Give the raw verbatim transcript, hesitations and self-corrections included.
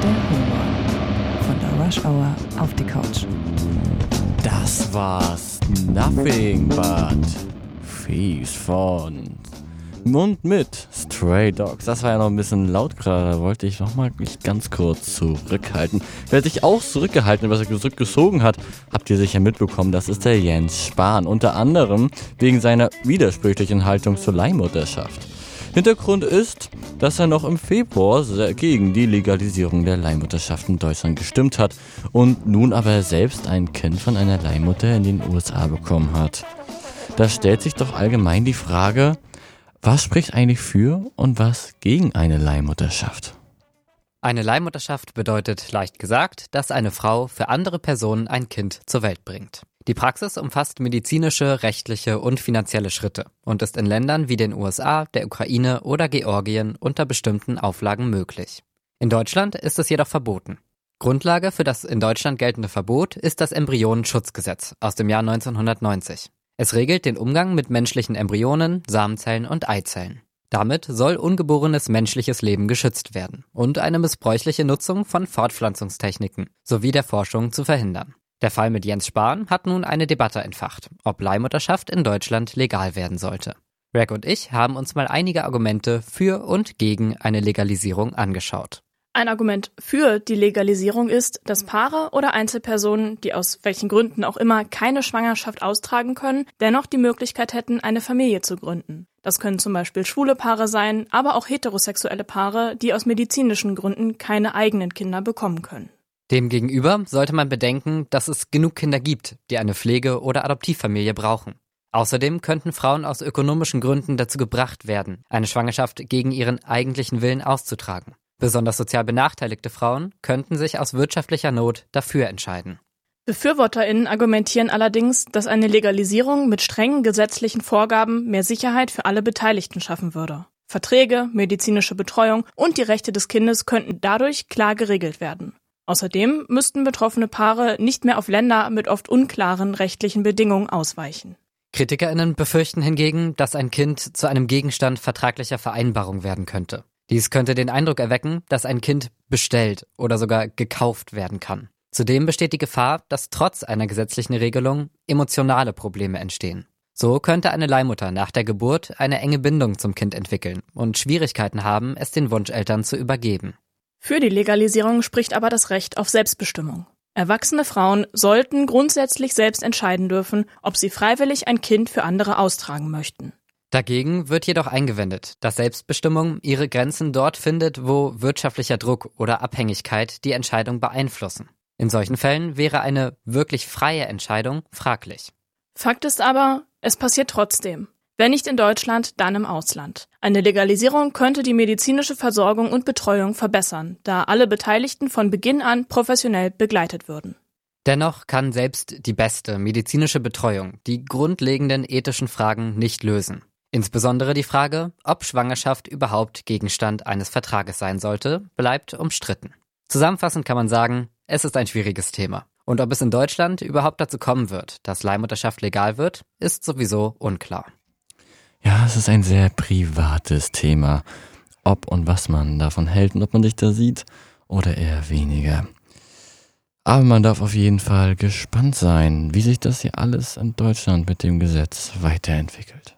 der Humor. Von der Rush Hour auf die Couch. Das war's. Nothing but Fies von und mit Stray Dogs. Das war ja noch ein bisschen laut gerade, da wollte ich nochmal mich ganz kurz zurückhalten. Wer sich auch zurückgehalten, was er zurückgezogen hat, habt ihr sicher mitbekommen, das ist der Jens Spahn. Unter anderem wegen seiner widersprüchlichen Haltung zur Leihmutterschaft. Hintergrund ist, dass er noch im Februar gegen die Legalisierung der Leihmutterschaft in Deutschland gestimmt hat und nun aber selbst ein Kind von einer Leihmutter in den U S A bekommen hat. Da stellt sich doch allgemein die Frage, was spricht eigentlich für und was gegen eine Leihmutterschaft? Eine Leihmutterschaft bedeutet, leicht gesagt, dass eine Frau für andere Personen ein Kind zur Welt bringt. Die Praxis umfasst medizinische, rechtliche und finanzielle Schritte und ist in Ländern wie den U S A, der Ukraine oder Georgien unter bestimmten Auflagen möglich. In Deutschland ist es jedoch verboten. Grundlage für das in Deutschland geltende Verbot ist das Embryonenschutzgesetz aus dem Jahr neunzehnhundertneunzig. Es regelt den Umgang mit menschlichen Embryonen, Samenzellen und Eizellen. Damit soll ungeborenes menschliches Leben geschützt werden und eine missbräuchliche Nutzung von Fortpflanzungstechniken sowie der Forschung zu verhindern. Der Fall mit Jens Spahn hat nun eine Debatte entfacht, ob Leihmutterschaft in Deutschland legal werden sollte. Greg und ich haben uns mal einige Argumente für und gegen eine Legalisierung angeschaut. Ein Argument für die Legalisierung ist, dass Paare oder Einzelpersonen, die aus welchen Gründen auch immer keine Schwangerschaft austragen können, dennoch die Möglichkeit hätten, eine Familie zu gründen. Das können zum Beispiel schwule Paare sein, aber auch heterosexuelle Paare, die aus medizinischen Gründen keine eigenen Kinder bekommen können. Demgegenüber sollte man bedenken, dass es genug Kinder gibt, die eine Pflege- oder Adoptivfamilie brauchen. Außerdem könnten Frauen aus ökonomischen Gründen dazu gebracht werden, eine Schwangerschaft gegen ihren eigentlichen Willen auszutragen. Besonders sozial benachteiligte Frauen könnten sich aus wirtschaftlicher Not dafür entscheiden. BefürworterInnen argumentieren allerdings, dass eine Legalisierung mit strengen gesetzlichen Vorgaben mehr Sicherheit für alle Beteiligten schaffen würde. Verträge, medizinische Betreuung und die Rechte des Kindes könnten dadurch klar geregelt werden. Außerdem müssten betroffene Paare nicht mehr auf Länder mit oft unklaren rechtlichen Bedingungen ausweichen. KritikerInnen befürchten hingegen, dass ein Kind zu einem Gegenstand vertraglicher Vereinbarung werden könnte. Dies könnte den Eindruck erwecken, dass ein Kind bestellt oder sogar gekauft werden kann. Zudem besteht die Gefahr, dass trotz einer gesetzlichen Regelung emotionale Probleme entstehen. So könnte eine Leihmutter nach der Geburt eine enge Bindung zum Kind entwickeln und Schwierigkeiten haben, es den Wunscheltern zu übergeben. Für die Legalisierung spricht aber das Recht auf Selbstbestimmung. Erwachsene Frauen sollten grundsätzlich selbst entscheiden dürfen, ob sie freiwillig ein Kind für andere austragen möchten. Dagegen wird jedoch eingewendet, dass Selbstbestimmung ihre Grenzen dort findet, wo wirtschaftlicher Druck oder Abhängigkeit die Entscheidung beeinflussen. In solchen Fällen wäre eine wirklich freie Entscheidung fraglich. Fakt ist aber, es passiert trotzdem. Wenn nicht in Deutschland, dann im Ausland. Eine Legalisierung könnte die medizinische Versorgung und Betreuung verbessern, da alle Beteiligten von Beginn an professionell begleitet würden. Dennoch kann selbst die beste medizinische Betreuung die grundlegenden ethischen Fragen nicht lösen. Insbesondere die Frage, ob Schwangerschaft überhaupt Gegenstand eines Vertrages sein sollte, bleibt umstritten. Zusammenfassend kann man sagen, es ist ein schwieriges Thema. Und ob es in Deutschland überhaupt dazu kommen wird, dass Leihmutterschaft legal wird, ist sowieso unklar. Ja, es ist ein sehr privates Thema, ob und was man davon hält und ob man sich da sieht oder eher weniger. Aber man darf auf jeden Fall gespannt sein, wie sich das hier alles in Deutschland mit dem Gesetz weiterentwickelt.